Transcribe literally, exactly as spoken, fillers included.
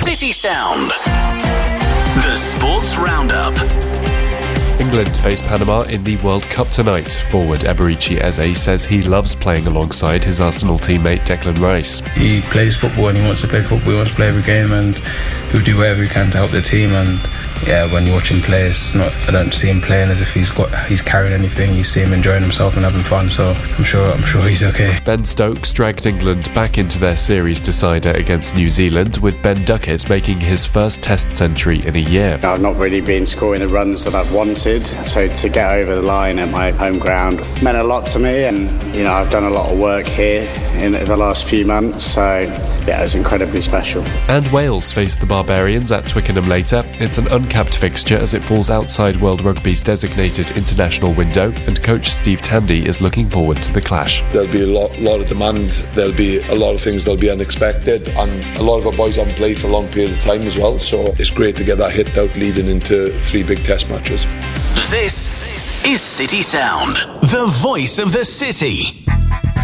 City Sound. The Sports Roundup. England face Panama in the World Cup tonight. Forward Eberechi Eze says he loves playing alongside his Arsenal teammate Declan Rice. He plays football and he wants to play football, he wants to play every game, and he'll do whatever he can to help the team. And yeah, when you watch him play, it's not, I don't see him playing as if he's got he's carrying anything. You see him enjoying himself and having fun, so I'm sure I'm sure he's okay. Ben Stokes dragged England back into their series decider against New Zealand, with Ben Duckett making his first Test century in a year. I've not really been scoring the runs that I've wanted, so to get over the line at my home ground meant a lot to me. And you know, I've done a lot of work here in the last few months, so yeah, it was incredibly special. And Wales face the Barbarians at Twickenham later. It's an uncapped fixture as it falls outside World Rugby's designated international window, and coach Steve Tandy is looking forward to the clash. There'll be a lot, lot of demand, there'll be a lot of things that'll be unexpected, and a lot of our boys haven't played for a long period of time as well, so it's great to get that hit out leading into three big Test matches. This is City Sound, the voice of the city.